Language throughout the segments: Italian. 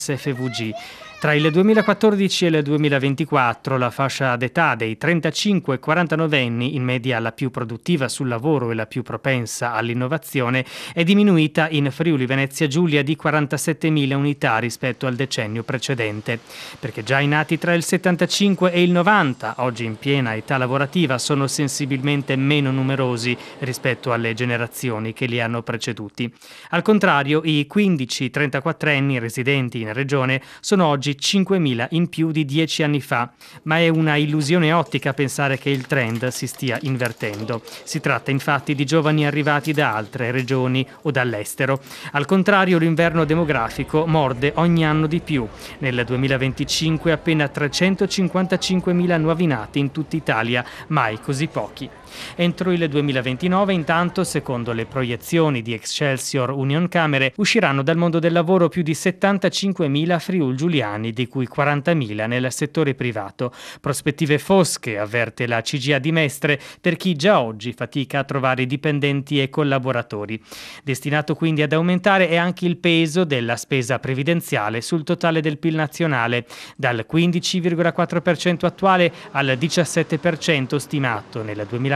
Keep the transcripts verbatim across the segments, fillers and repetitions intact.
S F V G. Tra il duemilaquattordici e il duemilaventiquattro la fascia d'età dei trentacinque quarantanove anni, in media la più produttiva sul lavoro e la più propensa all'innovazione, è diminuita in Friuli Venezia Giulia di quarantasettemila unità rispetto al decennio precedente, perché già i nati tra il settantacinque e il novanta, oggi in piena età lavorativa, sono sensibilmente meno numerosi rispetto alle generazioni che li hanno preceduti. Al contrario, i quindici trentaquattro anni residenti in regione sono oggi cinquemila in più di dieci anni fa, ma è una illusione ottica pensare che il trend si stia invertendo. Si tratta infatti di giovani arrivati da altre regioni o dall'estero. Al contrario, l'inverno demografico morde ogni anno di più. Nel duemilaventicinque appena trecentocinquantacinquemila nuovi nati in tutta Italia, mai così pochi. Entro il duemilaventinove, intanto, secondo le proiezioni di Excelsior Unioncamere, usciranno dal mondo del lavoro più di settantacinquemila friul-giuliani, di cui quarantamila nel settore privato. Prospettive fosche, avverte la C G A di Mestre, per chi già oggi fatica a trovare dipendenti e collaboratori. Destinato quindi ad aumentare è anche il peso della spesa previdenziale sul totale del P I L nazionale, dal quindici virgola quattro per cento attuale al diciassette per cento stimato nel duemilaquaranta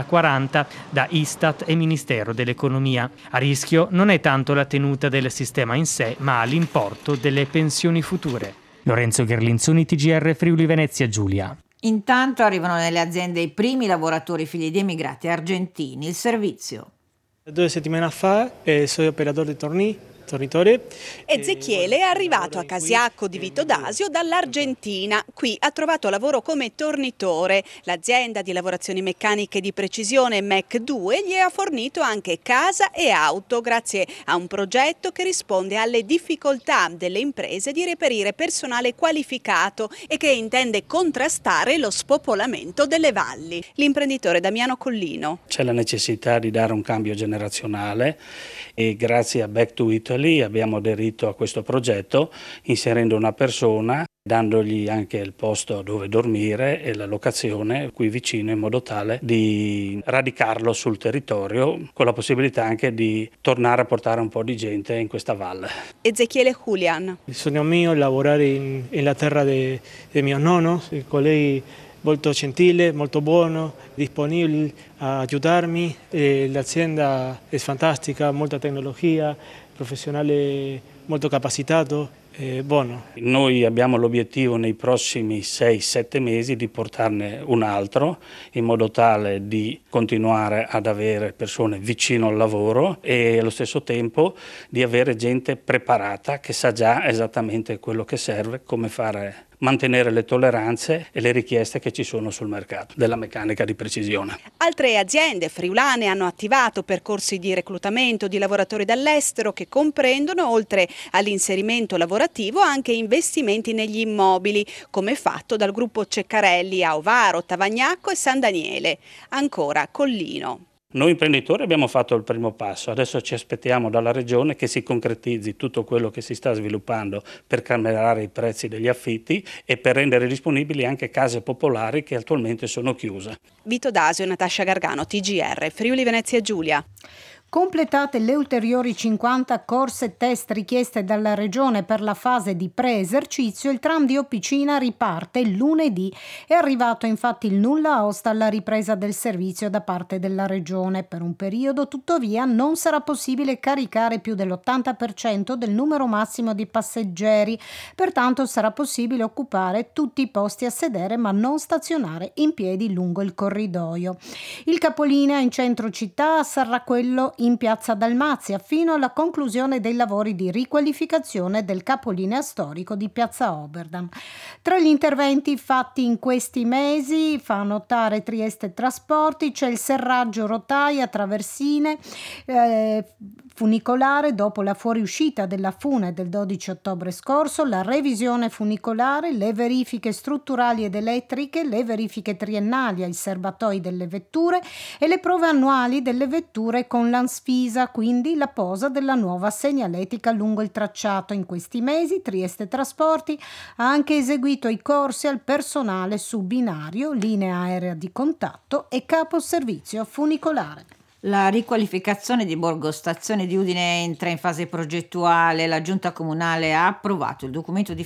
da Istat e Ministero dell'Economia. A rischio non è tanto la tenuta del sistema in sé, ma l'importo delle pensioni future. Lorenzo Gherlinzoni, T G R Friuli Venezia Giulia. Intanto arrivano nelle aziende i primi lavoratori figli di emigrati argentini. Il servizio. Due settimane fa eh, sono operatore di torni. Tornitore. Ezechiele è arrivato a Casiacco di Vito d'Asio dall'Argentina. Qui ha trovato lavoro come tornitore. L'azienda di lavorazioni meccaniche di precisione M E C due gli ha fornito anche casa e auto grazie a un progetto che risponde alle difficoltà delle imprese di reperire personale qualificato e che intende contrastare lo spopolamento delle valli. L'imprenditore Damiano Collino. C'è la necessità di dare un cambio generazionale e grazie a Back to Italy abbiamo aderito a questo progetto inserendo una persona, dandogli anche il posto dove dormire e la locazione qui vicino in modo tale di radicarlo sul territorio con la possibilità anche di tornare a portare un po' di gente in questa valle. Ezechiele Julian. Il sogno mio è lavorare in, in la terra di mio nonno, colei molto gentile, molto buono, disponibile a aiutarmi. E l'azienda è fantastica, molta tecnologia, professionale molto capacitato, eh, buono. Noi abbiamo l'obiettivo nei prossimi sei sette mesi di portarne un altro in modo tale di continuare ad avere persone vicino al lavoro e allo stesso tempo di avere gente preparata che sa già esattamente quello che serve, come fare mantenere le tolleranze e le richieste che ci sono sul mercato della meccanica di precisione. Altre aziende friulane hanno attivato percorsi di reclutamento di lavoratori dall'estero che comprendono, oltre all'inserimento lavorativo, anche investimenti negli immobili, come fatto dal gruppo Ceccarelli a Ovaro, Tavagnacco e San Daniele. Ancora Collino. Noi imprenditori abbiamo fatto il primo passo, adesso ci aspettiamo dalla Regione che si concretizzi tutto quello che si sta sviluppando per calmierare i prezzi degli affitti e per rendere disponibili anche case popolari che attualmente sono chiuse. Vito d'Asio e Natascia Gargano, T G R, Friuli Venezia Giulia. Completate le ulteriori cinquanta corse test richieste dalla Regione per la fase di pre-esercizio, il tram di Opicina riparte lunedì. È arrivato infatti il nulla osta alla ripresa del servizio da parte della Regione. Per un periodo, tuttavia, non sarà possibile caricare più dell'ottanta per cento del numero massimo di passeggeri. Pertanto sarà possibile occupare tutti i posti a sedere ma non stazionare in piedi lungo il corridoio. Il capolinea in centro città sarà quello in piazza Dalmazia fino alla conclusione dei lavori di riqualificazione del capolinea storico di piazza Oberdam. Tra gli interventi fatti in questi mesi, fa notare Trieste Trasporti, c'è il serraggio rotaia traversine eh, funicolare dopo la fuoriuscita della fune del dodici ottobre scorso, la revisione funicolare, le verifiche strutturali ed elettriche, le verifiche triennali ai serbatoi delle vetture e le prove annuali delle vetture con l'Ansfisa, quindi la posa della nuova segnaletica lungo il tracciato. In questi mesi Trieste Trasporti ha anche eseguito i corsi al personale su binario, linea aerea di contatto e capo servizio funicolare. La riqualificazione di Borgo Stazione di Udine entra in fase progettuale. La Giunta Comunale ha approvato il documento di